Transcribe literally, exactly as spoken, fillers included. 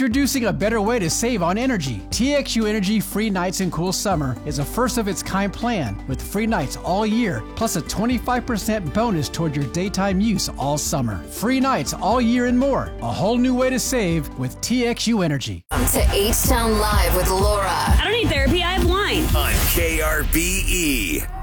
Introducing a better way to save on energy. T X U Energy Free Nights and Cool Summer is a first-of-its-kind plan with free nights all year, plus a twenty-five percent bonus toward your daytime use all summer. Free nights all year and more. A whole new way to save with T X U Energy. To H-Town Live with Laura. I don't need therapy, I have wine. On K R B E.